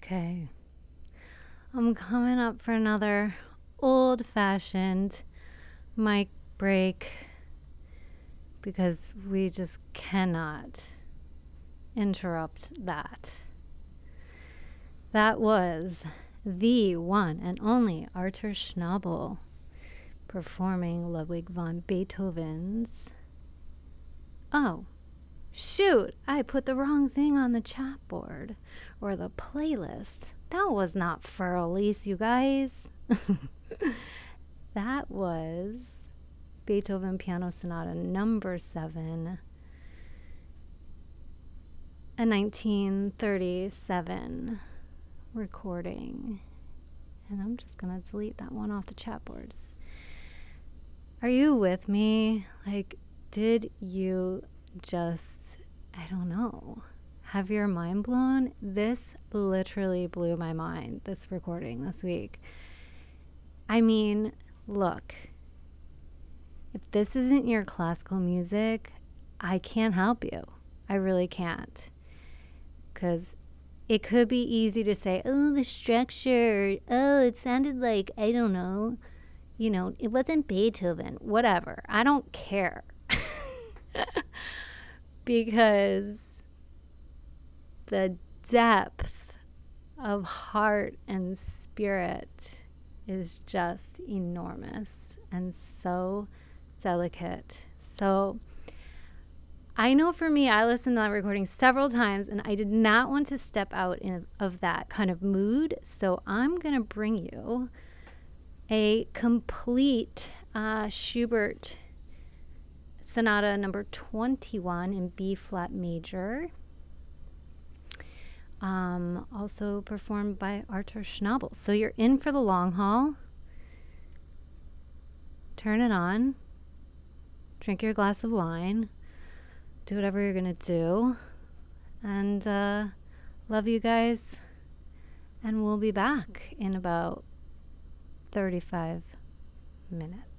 Okay. I'm coming up for another old-fashioned mic break because we just cannot interrupt that. That was the one and only Arthur Schnabel performing Ludwig van Beethoven's... Oh, shoot, I put the wrong thing on the chat board or the playlist. That was not for Elise, you guys. That was Beethoven Piano Sonata number 7, a 1937 recording. And I'm just going to delete that one off the chat boards. Are you with me? Like, did you just, I don't know, have your mind blown? This literally blew my mind, this recording this week. I mean, look, if this isn't your classical music, I can't help you. I really can't. Because it could be easy to say, oh, the structure, oh, it sounded like, I don't know, you know, it wasn't Beethoven, whatever. I don't care. Because the depth of heart and spirit is just enormous and so delicate. So I know for me, I listened to that recording several times and I did not want to step out of that kind of mood. So I'm going to bring you a complete Schubert Sonata number 21 in B flat major. Also performed by Arthur Schnabel. So you're in for the long haul. Turn it on. Drink your glass of wine. Do whatever you're going to do. And love you guys. And we'll be back in about 35 minutes.